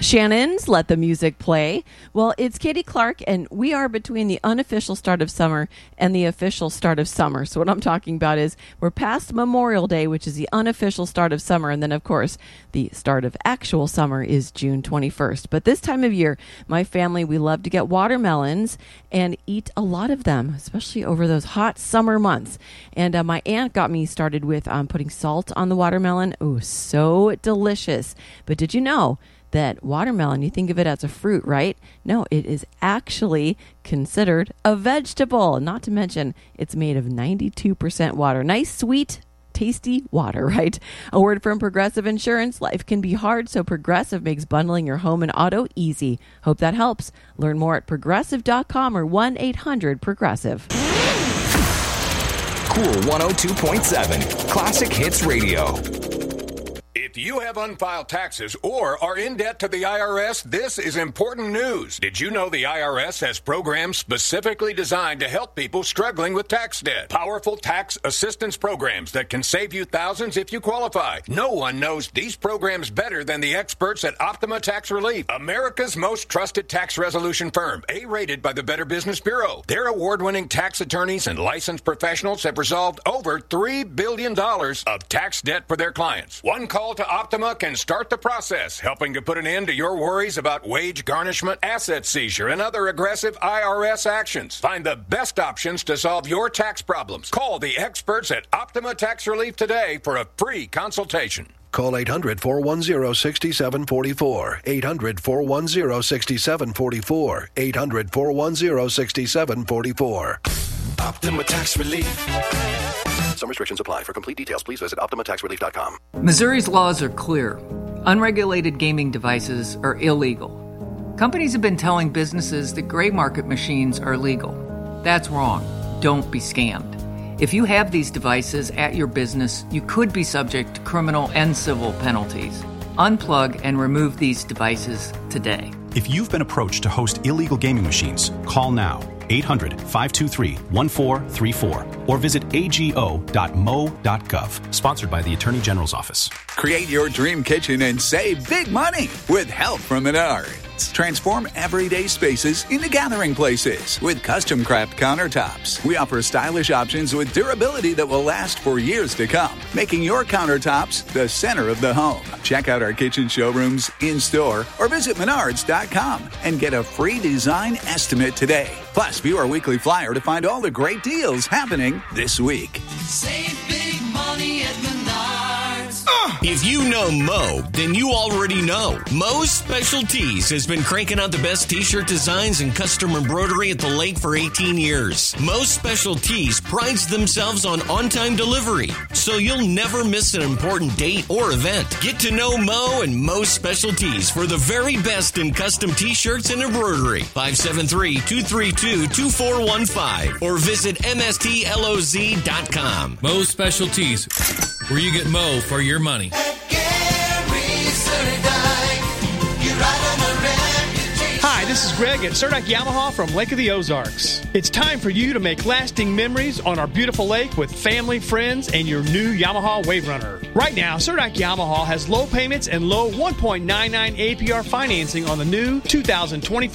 Shannon's Let the Music Play. Well, it's Katie Clark, and we are between the unofficial start of summer and the official start of summer. So what I'm talking about is we're past Memorial Day, which is the unofficial start of summer, and then, of course, the start of actual summer is June 21st. But this time of year, my family, we love to get watermelons and eat a lot of them, especially over those hot summer months. And my aunt got me started with putting salt on the watermelon. Ooh, so delicious. But did you know that watermelon, you think of it as a fruit, right? No, it is actually considered a vegetable. Not to mention, it's made of 92% water. Nice, sweet, tasty water, right? A word from Progressive Insurance. Life can be hard, so Progressive makes bundling your home and auto easy. Hope that helps. Learn more at progressive.com or 1-800-PROGRESSIVE. Cool 102.7 Classic Hits Radio. If you have unfiled taxes or are in debt to the IRS, this is important news. Did you know the IRS has programs specifically designed to help people struggling with tax debt? Powerful tax assistance programs that can save you thousands if you qualify. No one knows these programs better than the experts at Optima Tax Relief, America's most trusted tax resolution firm, A-rated by the Better Business Bureau. Their award-winning tax attorneys and licensed professionals have resolved over $3 billion of tax debt for their clients. One call to Optima can start the process, helping to put an end to your worries about wage garnishment, asset seizure, and other aggressive IRS actions. Find the best options to solve your tax problems. Call the experts at Optima Tax Relief today for a free consultation. Call 800-410-6744. 800-410-6744. 800-410-6744. Optima Tax Relief. Some restrictions apply. For complete details, please visit OptimaTaxRelief.com. Missouri's laws are clear. Unregulated gaming devices are illegal. Companies have been telling businesses that gray market machines are legal. That's wrong. Don't be scammed. If you have these devices at your business, you could be subject to criminal and civil penalties. Unplug and remove these devices today. If you've been approached to host illegal gaming machines, call now. 800-523-1434 or visit ago.mo.gov. Sponsored by the Attorney General's Office. Create your dream kitchen and save big money with help from Menards. Transform everyday spaces into gathering places with custom-craft countertops. We offer stylish options with durability that will last for years to come, making your countertops the center of the home. Check out our kitchen showrooms in-store or visit Menards.com and get a free design estimate today. Plus, view our weekly flyer to find all the great deals happening this week. Save big money at Menards. If you know Mo, then you already know. Mo's Specialties has been cranking out the best t-shirt designs and custom embroidery at the lake for 18 years. Mo's Specialties prides themselves on on-time delivery, so you'll never miss an important date or event. Get to know Mo and Mo's Specialties for the very best in custom t-shirts and embroidery. 573-232-2415 or visit mstloz.com. Mo's Specialties, where you get Mo for your money. Hi, this is Greg at Surdak Yamaha from Lake of the Ozarks. It's time for you to make lasting memories on our beautiful lake with family, friends, and your new Yamaha Wave Runner. Right now, Surdak Yamaha has low payments and low 1.99 APR financing on the new 2025